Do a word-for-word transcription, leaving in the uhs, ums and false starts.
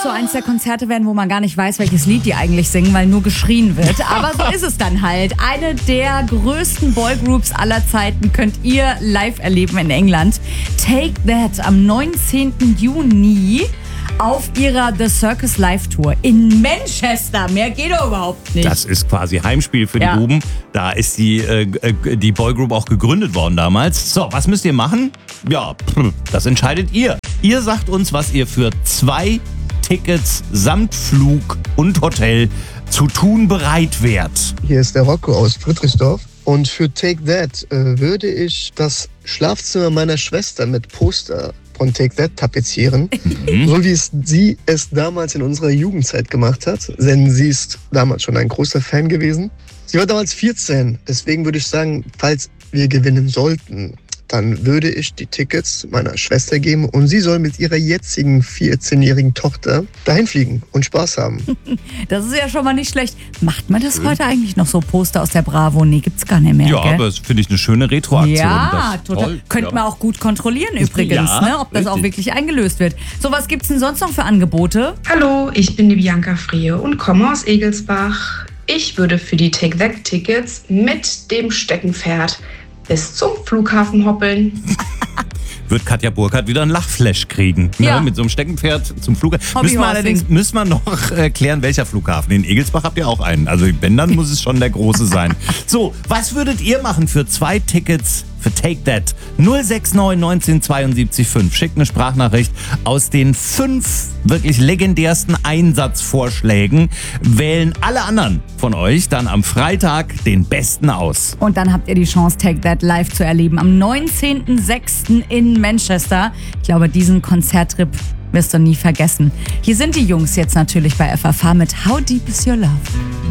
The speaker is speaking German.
so eins der Konzerte werden, wo man gar nicht weiß, welches Lied die eigentlich singen, weil nur geschrien wird. Aber so ist es dann halt. Eine der größten Boygroups aller Zeiten könnt ihr live erleben in England. Take That am neunzehnten Juni auf ihrer The Circus Live Tour in Manchester. Mehr geht doch überhaupt nicht. Das ist quasi Heimspiel für die Ja. Buben. Da ist die, äh, die Boygroup auch gegründet worden damals. So, was müsst ihr machen? Ja, das entscheidet ihr. Ihr sagt uns, was ihr für zwei Tickets samt Flug und Hotel zu tun bereit wärt. Hier ist der Rocco aus Friedrichsdorf. Und für Take That äh, würde ich das Schlafzimmer meiner Schwester mit Poster von Take That tapezieren, mhm. so wie es sie es damals in unserer Jugendzeit gemacht hat, denn sie ist damals schon ein großer Fan gewesen. Sie war damals vierzehn, deswegen würde ich sagen, falls wir gewinnen sollten, dann würde ich die Tickets meiner Schwester geben und sie soll mit ihrer jetzigen vierzehnjährigen Tochter dahin fliegen und Spaß haben. Das ist ja schon mal nicht schlecht. Macht man das heute eigentlich noch so, Poster aus der Bravo? Nee, gibt's gar nicht mehr, Ja, gell? aber das finde ich eine schöne Retro-Aktion. Ja, Das- total. toll. Könnte Ja. man auch gut kontrollieren übrigens, Ja, ne, ob das auch richtig. wirklich eingelöst wird. So, was gibt's denn sonst noch für Angebote? Hallo, ich bin die Bianca Friehe und komme aus Egelsbach. Ich würde für die Take That Tickets mit dem Steckenpferd bis zum Flughafen hoppeln. Wird Katja Burkhardt wieder ein Lachflash kriegen. Ja. Ne? Mit so einem Steckenpferd zum Flughafen. Hobby Müssen wir Horsing. allerdings müssen wir noch erklären, welcher Flughafen. In Egelsbach habt ihr auch einen. Also wenn, dann muss es schon der große sein. So, was würdet ihr machen für zwei Tickets für Take That? null sechs neun neunzehn zweiundsiebzig fünf. Schickt eine Sprachnachricht aus den fünf wirklich legendärsten Einsatzvorschlägen. Wählen alle anderen von euch dann am Freitag den besten aus. Und dann habt ihr die Chance, Take That live zu erleben am neunzehnten sechsten in Manchester. Ich glaube, diesen Konzerttrip wirst du nie vergessen. Hier sind die Jungs jetzt natürlich bei F F H mit How Deep Is Your Love?